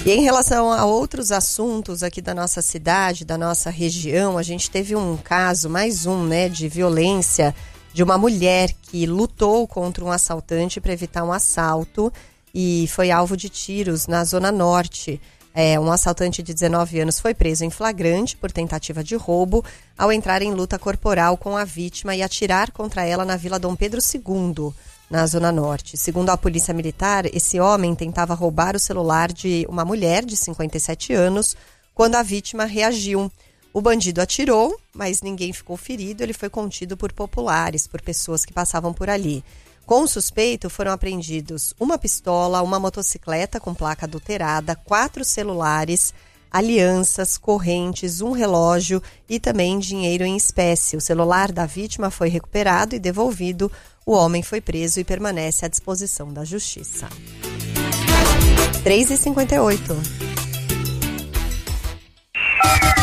E em relação a outros assuntos aqui da nossa cidade, da nossa região, a gente teve um caso, mais um, né, de violência de uma mulher que lutou contra um assaltante para evitar um assalto e foi alvo de tiros na Zona Norte. Um assaltante de 19 anos foi preso em flagrante por tentativa de roubo ao entrar em luta corporal com a vítima e atirar contra ela na Vila Dom Pedro II, na Zona Norte. Segundo a Polícia Militar, esse homem tentava roubar o celular de uma mulher de 57 anos quando a vítima reagiu. O bandido atirou, mas ninguém ficou ferido. Ele foi contido por populares, por pessoas que passavam por ali. Com o suspeito foram apreendidos uma pistola, uma motocicleta com placa adulterada, 4 celulares, alianças, correntes, um relógio e também dinheiro em espécie. O celular da vítima foi recuperado e devolvido. O homem foi preso e permanece à disposição da Justiça. 3h58.